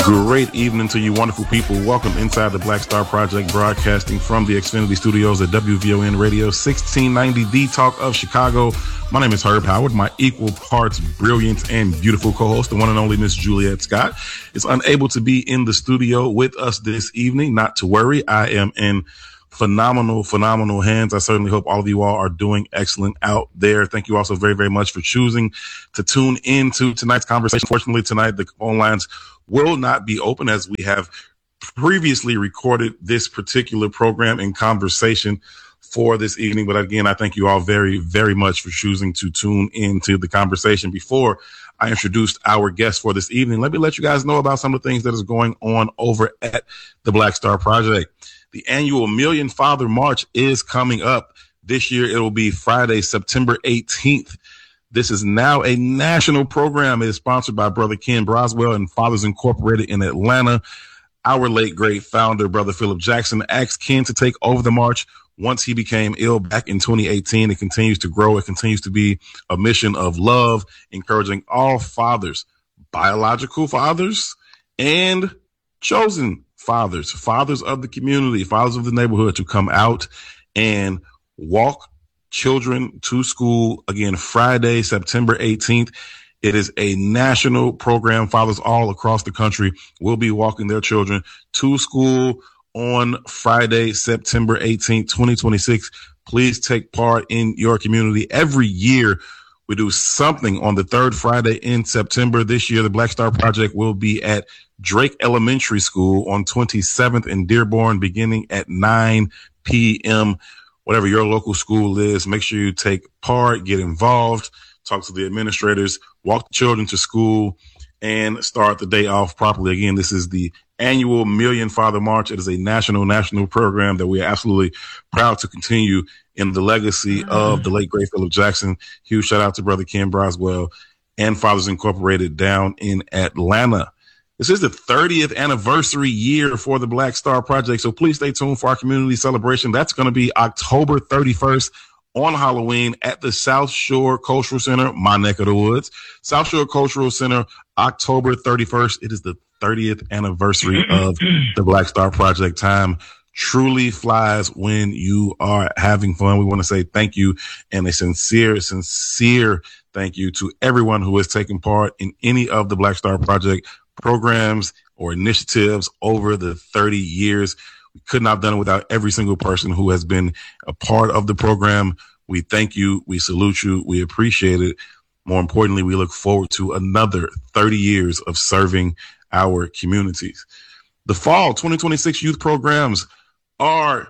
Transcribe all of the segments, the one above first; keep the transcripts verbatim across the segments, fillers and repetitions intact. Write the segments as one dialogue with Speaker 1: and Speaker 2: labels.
Speaker 1: Great evening to you wonderful people. Welcome inside the Black Star Project, broadcasting from the Xfinity Studios at W V O N Radio sixteen ninety, the talk of Chicago. My name is Herb Howard. My equal parts brilliant and beautiful co-host, the one and only Miss Juliet Scott, is unable to be in the studio with us this evening. Not to worry. I am in phenomenal, phenomenal hands. I certainly hope all of you all are doing excellent out there. Thank you also very, very much for choosing to tune into tonight's conversation. Fortunately, tonight, the phone lines will not be open as we have previously recorded this particular program and conversation for this evening. But again, I thank you all very, very much for choosing to tune into the conversation. Before I introduced our guest for this evening, let me let you guys know about some of the things that is going on over at the Black Star Project. The annual Million Father March is coming up. This year, it will be Friday, September eighteenth. This is now a national program. It is sponsored by Brother Ken Braswell and Fathers Incorporated in Atlanta. Our late great founder, Brother Philip Jackson, asked Ken to take over the march once he became ill back in twenty eighteen. It continues to grow. It continues to be a mission of love, encouraging all fathers, biological fathers and chosen fathers, fathers of the community, fathers of the neighborhood, to come out and walk children to school. Again, Friday, September eighteenth. It is a national program. Fathers all across the country will be walking their children to school on Friday, September eighteenth, twenty twenty-six. Please take part in your community. Every year, we do something on the third Friday in September. This year, the Black Star Project will be at Drake Elementary School on twenty-seventh in Dearborn, beginning at nine p.m. Whatever your local school is, make sure you take part, get involved, talk to the administrators, walk the children to school, and start the day off properly. Again, this is the annual Million Father March. It is a national, national program that we are absolutely proud to continue in the legacy of the late great Philip Jackson. Huge shout out to Brother Ken Braswell and Fathers Incorporated down in Atlanta. This is the thirtieth anniversary year for the Black Star Project, so please stay tuned for our community celebration. That's going to be October thirty-first on Halloween at the South Shore Cultural Center, my neck of the woods. South Shore Cultural Center, October thirty-first. It is the thirtieth anniversary of the Black Star Project. Time truly flies when you are having fun. We want to say thank you and a sincere, sincere thank you to everyone who has taken part in any of the Black Star Project programs or initiatives over the thirty years. We could not have done it without every single person who has been a part of the program. We thank you. We salute you. We appreciate it. More importantly, we look forward to another thirty years of serving our communities. The fall twenty twenty-six youth programs are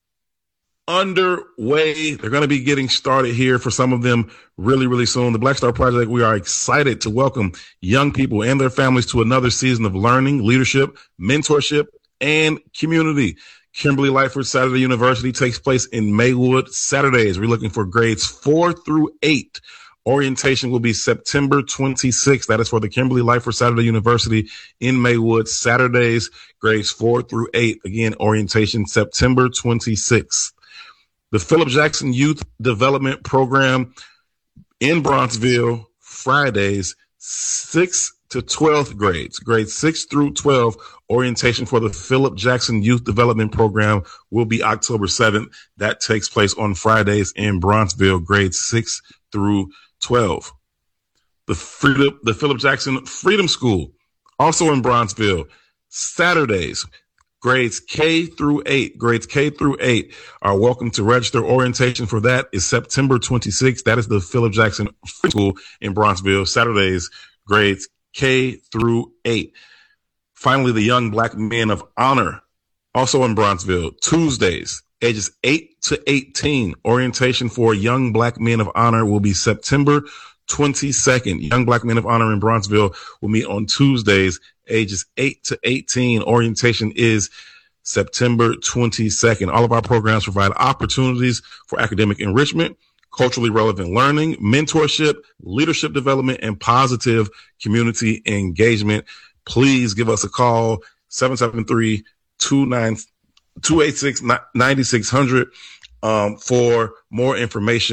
Speaker 1: underway. They're going to be getting started here for some of them really, really soon. The Black Star Project, we are excited to welcome young people and their families to another season of learning, leadership, mentorship, and community. Kimberly Lightford Saturday University takes place in Maywood Saturdays. We're looking for grades four through eight. Orientation will be September twenty-sixth. That is for the Kimberly Lightford Saturday University in Maywood Saturdays, grades four through eight. Again, orientation September twenty-sixth. The Philip Jackson Youth Development Program in Bronxville, Fridays, sixth to twelfth grades, grades six through twelve. Orientation for the Philip Jackson Youth Development Program will be October seventh. That takes place on Fridays in Bronxville, grades six through twelve. The Freedom, the Philip Jackson Freedom School, also in Bronxville, Saturdays, grades K through eight, grades K through eight are welcome to register. Orientation for that is September twenty-sixth. That is the Philip Jackson Free School in Bronxville, Saturdays, grades K through eight. Finally, the Young Black Men of Honor, also in Bronxville, Tuesdays, ages eight to eighteen. Orientation for Young Black Men of Honor will be September twenty-second. Young Black Men of Honor in Bronxville will meet on Tuesdays, ages eight to eighteen. Orientation is September twenty-second. All of our programs provide opportunities for academic enrichment, culturally relevant learning, mentorship, leadership development, and positive community engagement. Please give us a call, seven seven three, two eight six, nine six zero zero, um, for more information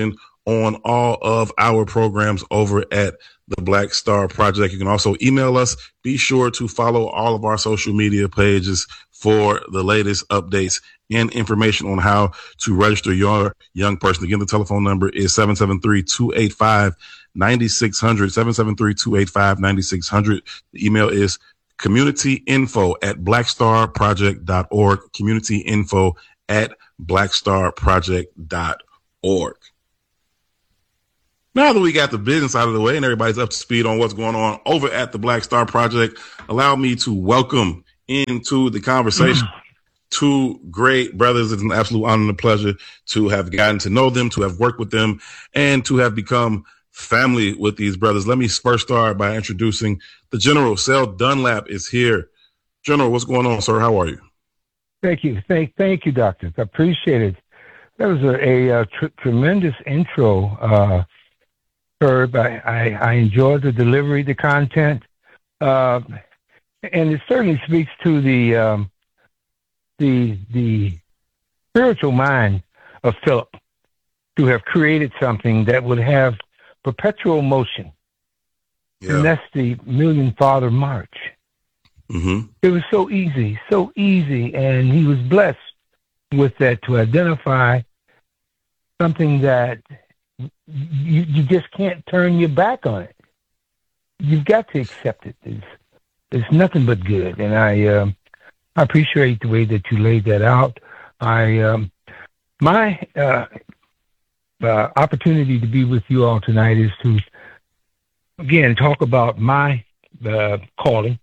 Speaker 1: on all of our programs over at the Black Star Project. You can also email us. Be sure to follow all of our social media pages for the latest updates and information on how to register your young person. Again, the telephone number is seven seven three, two eight five, nine six zero zero, seven seven three, two eight five, nine six zero zero. The email is communityinfo at blackstarproject.org, communityinfo at blackstarproject.org. Now that we got the business out of the way and everybody's up to speed on what's going on over at the Black Star Project, allow me to welcome into the conversation two great brothers. It's an absolute honor and a pleasure to have gotten to know them, to have worked with them, and to have become family with these brothers. Let me first start by introducing the General. Sel Dunlap is here. General, what's going on, sir? How are you?
Speaker 2: Thank you. Thank, thank you, Doctor. I appreciate it. That was a, a, a tr- tremendous intro, uh, Herb. I, I, I enjoyed the delivery, the content, uh, and it certainly speaks to the um, the the spiritual mind of Philip to have created something that would have perpetual motion. Yeah. And that's the Million Father March. Mm-hmm. It was so easy, so easy, and he was blessed with that to identify something that you, you just can't turn your back on it. You've got to accept it. It's, it's nothing but good, and I um, I appreciate the way that you laid that out. I um, my uh, uh, opportunity to be with you all tonight is to again talk about my uh, calling,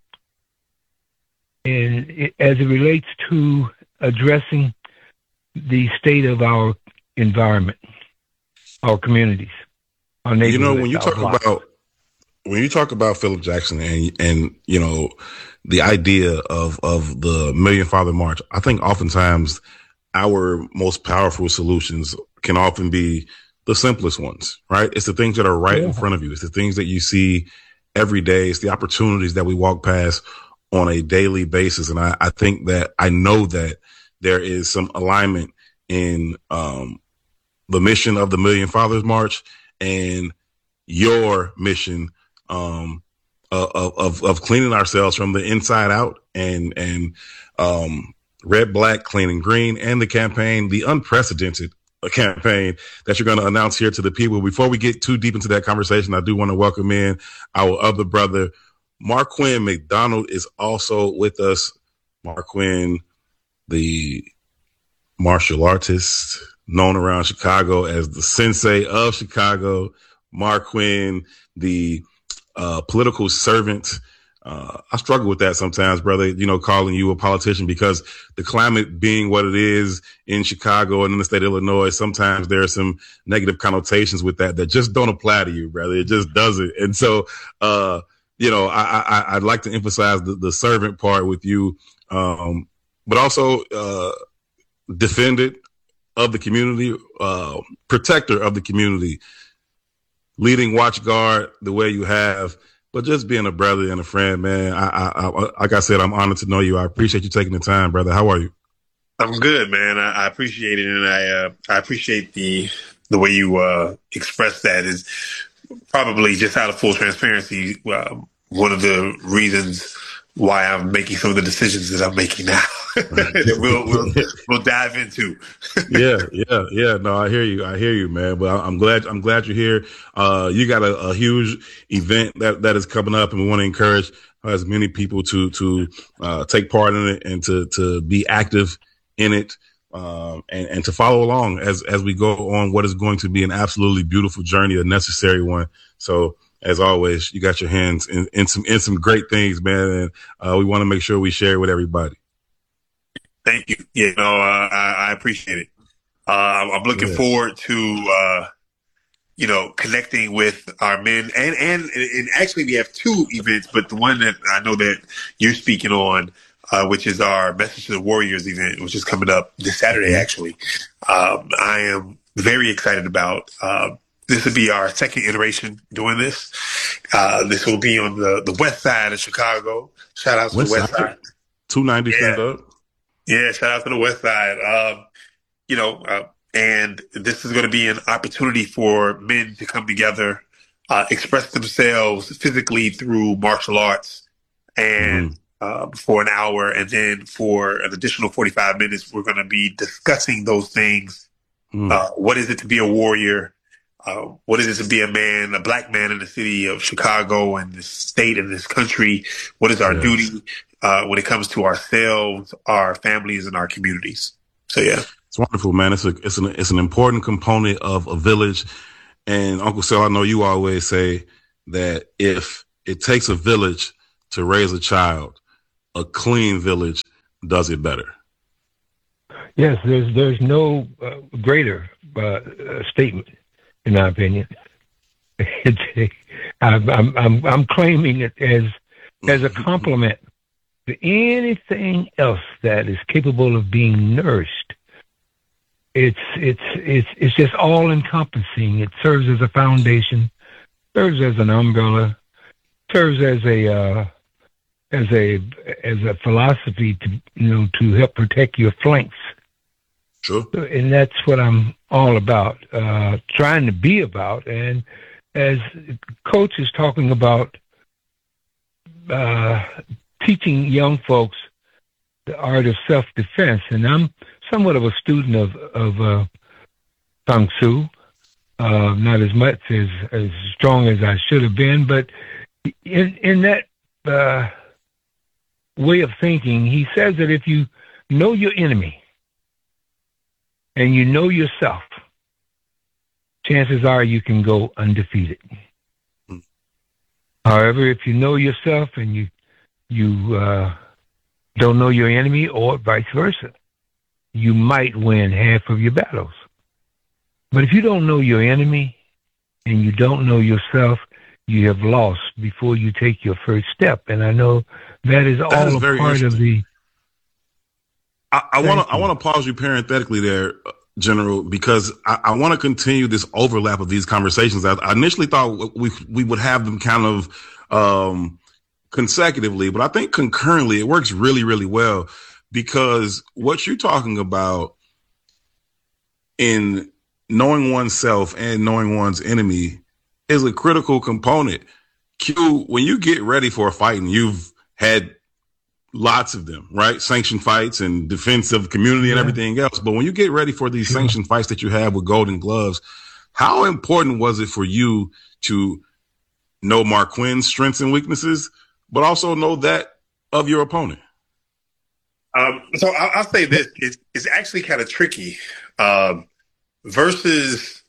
Speaker 2: and it, as it relates to addressing the state of our environment, our communities, our neighborhoods.
Speaker 1: You know, when you talk blocks. about when you talk about Philip Jackson and and you know the idea of of the Million Father March, I think oftentimes our most powerful solutions can often be the simplest ones, right? It's the things that are right yeah. in front of you. It's the things that you see every day. It's the opportunities that we walk past on a daily basis. And I, I think that I know that there is some alignment in um, the mission of the Million Fathers March and your mission um, of, of, of cleaning ourselves from the inside out and, and um, red, black, clean and green, and the campaign, the unprecedented campaign that you're going to announce here to the people. Before we get too deep into that conversation, I do want to welcome in our other brother, Marquin McDonald is also with us. Marquin, the martial artist known around Chicago as the Sensei of Chicago. Marquin, the uh, political servant. Uh, I struggle with that sometimes, brother, you know, calling you a politician because the climate being what it is in Chicago and in the state of Illinois, sometimes there are some negative connotations with that that just don't apply to you, brother. It just doesn't. And so, uh, you know, I, I, I'd like to emphasize the, the servant part with you, um, but also uh, defendant of the community, uh, protector of the community, leading watch guard the way you have. But just being a brother and a friend, man, I, I, I, like I said, I'm honored to know you. I appreciate you taking the time, brother. How are you?
Speaker 3: I'm good, man. I, I appreciate it, and I uh, I appreciate the the way you uh, express that. Is probably just out of full transparency, uh, one of the reasons why I'm making some of the decisions that I'm making now. that we'll, we'll we'll dive into.
Speaker 1: yeah, yeah, yeah. No, I hear you. I hear you, man. But I'm glad. I'm glad you're here. Uh, you got a, a huge event that that is coming up, and we want to encourage as many people to to uh, take part in it and to to be active in it, um, and and to follow along as as we go on what is going to be an absolutely beautiful journey, a necessary one. So, as always, you got your hands in, in some in some great things, man, and uh, we want to make sure we share it with everybody.
Speaker 3: Thank you. Yeah, no, uh, I, I appreciate it. Uh, I'm looking yeah. forward to, uh, you know, connecting with our men. And, and, and actually we have two events, but the one that I know that you're speaking on, uh, which is our Message to the Warriors event, which is coming up this Saturday, actually. Um, I am very excited about. Uh, this will be our second iteration doing this. Uh, this will be on the, the west side of Chicago. Shout out to west the west side. side.
Speaker 1: two ninety yeah. stand up.
Speaker 3: Yeah, shout out to the West Side. Um, you know, uh, and this is going to be an opportunity for men to come together, uh, express themselves physically through martial arts, and mm-hmm. uh, for an hour, and then for an additional forty-five minutes, we're going to be discussing those things. Mm. Uh, what is it to be a warrior? Uh, what is it to be a man, a black man in the city of Chicago and this state and this country? What is our yes. duty uh, when it comes to ourselves, our families, and our communities? So, yeah.
Speaker 1: It's wonderful, man. It's a, it's an, it's an important component of a village. And Uncle Sal, I know you always say that if it takes a village to raise a child, a clean village does it better.
Speaker 2: Yes, there's, there's no uh, greater uh, statement, in my opinion. It's, I'm, I'm, I'm, I'm claiming it as, as a compliment to anything else that is capable of being nourished. It's, it's, it's, it's just all encompassing. It serves as a foundation, serves as an umbrella, serves as a, uh, as a, as a philosophy to, you know, to help protect your flanks.
Speaker 1: Sure.
Speaker 2: And that's what I'm all about, uh, trying to be about. And as Coach is talking about, uh, teaching young folks the art of self-defense, and I'm somewhat of a student of, of, uh, Kung Fu, uh, not as much as, as strong as I should have been, but in, in that, uh, way of thinking, he says that if you know your enemy, and you know yourself, chances are you can go undefeated. Mm. However, if you know yourself and you you uh, don't know your enemy, or vice versa, you might win half of your battles. But if you don't know your enemy and you don't know yourself, you have lost before you take your first step. And I know that is that all is a part of the...
Speaker 1: I want to I want to pause you parenthetically there, General, because I, I want to continue this overlap of these conversations. I, I initially thought we we would have them kind of um, consecutively, but I think concurrently it works really, really well, because what you're talking about in knowing oneself and knowing one's enemy is a critical component. Q, when you get ready for a fight and you've had lots of them, right? Sanctioned fights and defense of community and yeah. everything else. But when you get ready for these sure. sanctioned fights that you have with Golden Gloves, how important was it for you to know Marquin's strengths and weaknesses, but also know that of your opponent?
Speaker 3: Um, so I'll, I'll say this. It's, it's actually kind of tricky um, versus,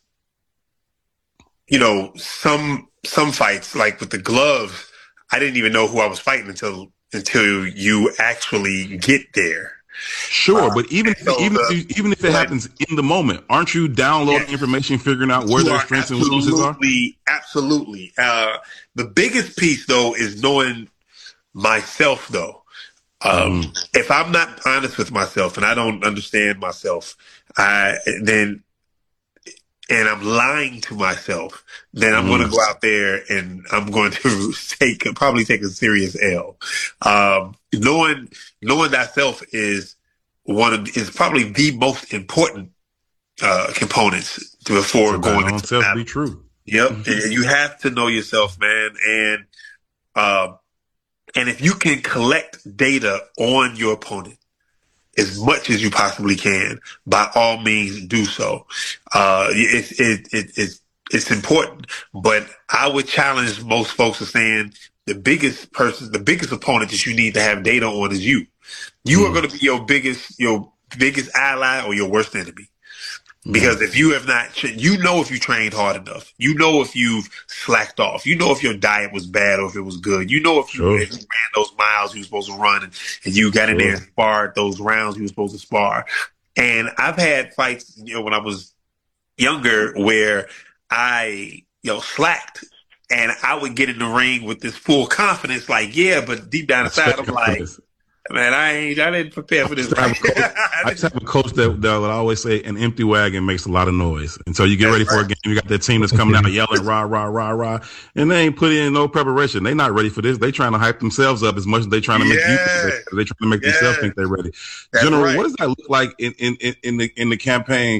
Speaker 3: you know, some some fights, like with the gloves, I didn't even know who I was fighting until until you actually get there.
Speaker 1: Sure, uh, but even so even the, if you, even if it happens in the moment, aren't you downloading yes, information, figuring out where their strengths and weaknesses are?
Speaker 3: Absolutely. Uh, the biggest piece, though, is knowing myself, though. Um, mm. If I'm not honest with myself and I don't understand myself, I then and I'm lying to myself, then I'm mm. going to go out there and I'm going to take probably take a serious L. Um, knowing knowing thyself is one of is probably the most important uh, components before so going into
Speaker 1: self be true.
Speaker 3: Yep, mm-hmm. You have to know yourself, man, and uh, and if you can collect data on your opponent as much as you possibly can, by all means do so. Uh, it, it, it, it's, it's important, but I would challenge most folks to saying the biggest person, the biggest opponent that you need to have data on is you. You mm. are going to be your biggest, your biggest ally or your worst enemy. Because if you have not, you know if you trained hard enough. You know if you've slacked off. You know if your diet was bad or if it was good. You know if you, sure. if you ran those miles you were supposed to run and, and you got in sure. there and sparred those rounds you were supposed to spar. And I've had fights, you know, when I was younger where I, you know, slacked. And I would get in the ring with this full confidence, like, yeah, but deep down inside, I'm like, man, I ain't, I didn't prepare for this.
Speaker 1: I, I just have a coach that, that would always say an empty wagon makes a lot of noise. And so you get that's ready for right. a game, you got that team that's coming out yelling, rah, rah, rah, rah, and they ain't put in no preparation. They're not ready for this. They trying to hype themselves up as much as they trying to make yeah. you think they're, they trying to make yeah. themselves think they're ready. That's General, right. what does that look like in, in, in the, in the campaign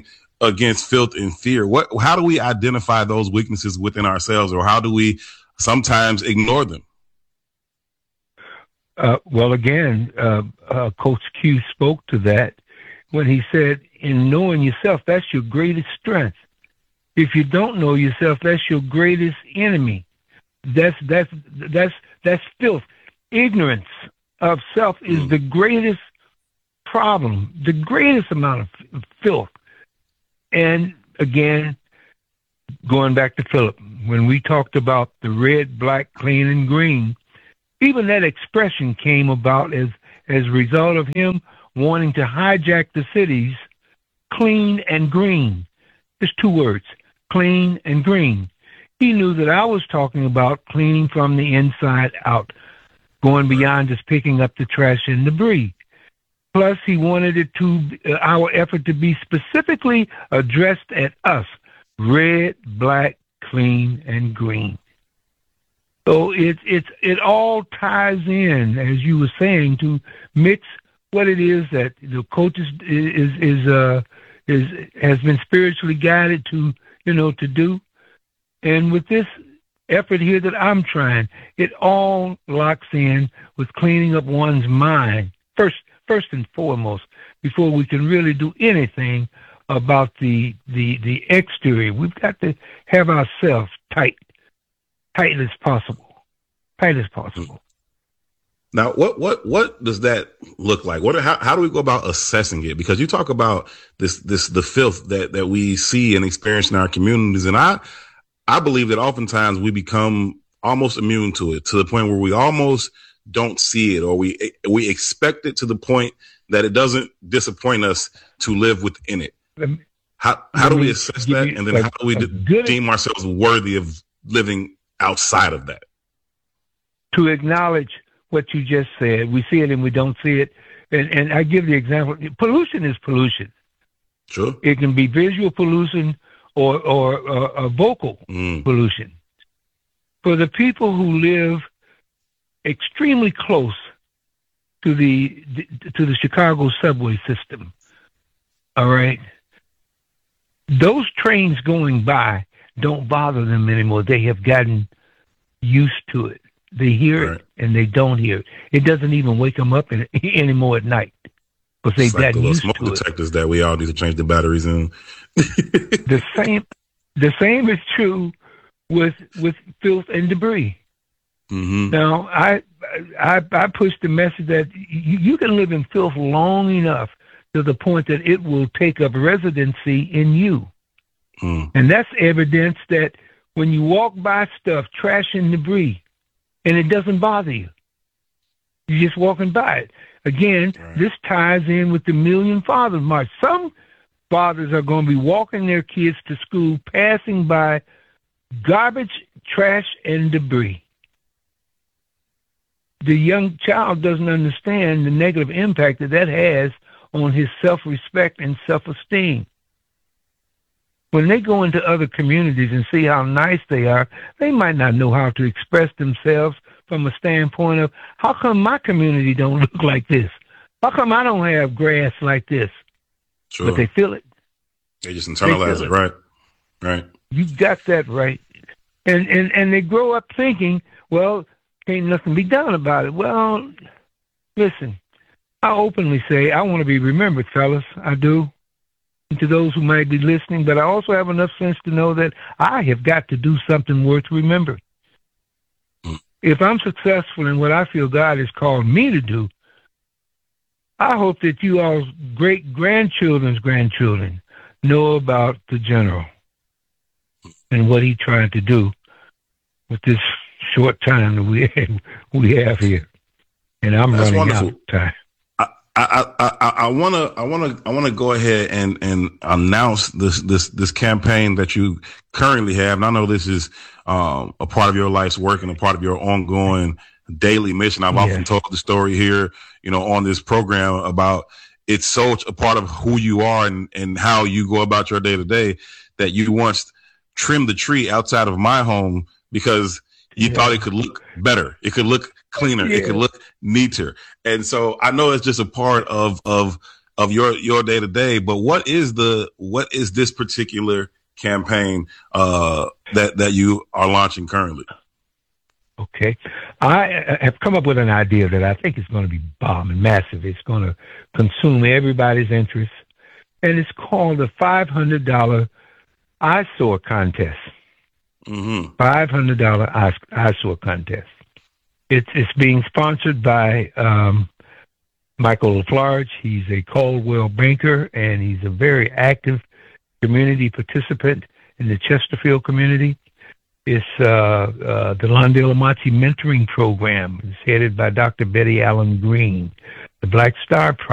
Speaker 1: against filth and fear. What, how do we identify those weaknesses within ourselves, or how do we sometimes ignore them?
Speaker 2: Uh, well, again, uh, uh, Coach Q spoke to that when he said, in knowing yourself, that's your greatest strength. If you don't know yourself, that's your greatest enemy. That's, that's, that's, that's filth. Ignorance of self is mm. the greatest problem, the greatest amount of filth. And again, going back to Philip, when we talked about the red, black, clean, and green, even that expression came about as, as a result of him wanting to hijack the cities, clean and green. Just two words, clean and green. He knew that I was talking about cleaning from the inside out, going beyond just picking up the trash and debris. Plus, he wanted it to, uh, our effort to be specifically addressed at us, red, black, clean, and green. So it, it, it all ties in, as you were saying, to mix what it is that the coach is, is, is, uh, is, has been spiritually guided to, you know, to do. And with this effort here that I'm trying, it all locks in with cleaning up one's mind, first, first and foremost, before we can really do anything about the, the, the exterior. We've got to have ourselves tight. Tight as possible. Tight as possible.
Speaker 1: Now, what what what does that look like? What how how do we go about assessing it? Because you talk about this this the filth that that we see and experience in our communities, and I I believe that oftentimes we become almost immune to it, to the point where we almost don't see it, or we we expect it to the point that it doesn't disappoint us to live within it. How how do we assess that, and then how do we deem ourselves worthy of living outside of that?
Speaker 2: To acknowledge what you just said. We see it and we don't see it. And, and I give the example. Pollution is pollution.
Speaker 1: Sure.
Speaker 2: It can be visual pollution or, or, or, or vocal mm. pollution. For the people who live extremely close to the, to the Chicago subway system, all right, those trains going by don't bother them anymore. They have gotten used to it. They hear right. it and they don't hear it. It doesn't even wake them up in, anymore at night because they've
Speaker 1: like
Speaker 2: gotten
Speaker 1: the
Speaker 2: used
Speaker 1: smoke
Speaker 2: to
Speaker 1: detectors
Speaker 2: it.
Speaker 1: That we all need to change the batteries in.
Speaker 2: the same, the same is true with with filth and debris.
Speaker 1: Mm-hmm.
Speaker 2: Now, I, I I push the message that you, you can live in filth long enough to the point that it will take up residency in you. Mm. And that's evidence that when you walk by stuff, trash and debris, and it doesn't bother you, you're just walking by it. Again, right. This ties in with the Million Fathers March. Some fathers are going to be walking their kids to school, passing by garbage, trash, and debris. The young child doesn't understand the negative impact that that has on his self-respect and self-esteem. When they go into other communities and see how nice they are, they might not know how to express themselves from a standpoint of, how come my community don't look like this? How come I don't have grass like this?
Speaker 1: Sure.
Speaker 2: But they feel it.
Speaker 1: They just internalize they it. it, right? Right.
Speaker 2: You got that right. And, and, and they grow up thinking, well, can't nothing be done about it. Well, listen, I openly say I want to be remembered, fellas. I do. To those who might be listening, but I also have enough sense to know that I have got to do something worth remembering. Mm. If I'm successful in what I feel God has called me to do, I hope that you all's great-grandchildren's grandchildren know about the general and what he tried to do with this short time that we have, we have here. And I'm That's running wonderful. out of time.
Speaker 1: I I I want to I want to I want to go ahead and and announce this this this campaign that you currently have. And I know this is um, a part of your life's work and a part of your ongoing daily mission. I've yeah. often told the story here, you know, on this program about it's such a part of who you are and and how you go about your day to day that you once trimmed the tree outside of my home because you yeah. thought it could look better. It could look cleaner. Yeah. It could look neater. And so I know it's just a part of, of of your, your day to day, but what is the, what is this particular campaign, uh, that, that you are launching currently?
Speaker 2: Okay. I have come up with an idea that I think is going to be bomb and massive. It's going to consume everybody's interest. And it's called the five hundred dollars eyesore contest.
Speaker 1: Mm-hmm.
Speaker 2: five hundred dollars eyesore contest. It's, it's being sponsored by um, Michael LaFlarge. He's a Coldwell banker, and he's a very active community participant in the Chesterfield community. It's uh, uh, the Londale Amonte Mentoring Program. It's headed by Doctor Betty Allen Green. The Black Star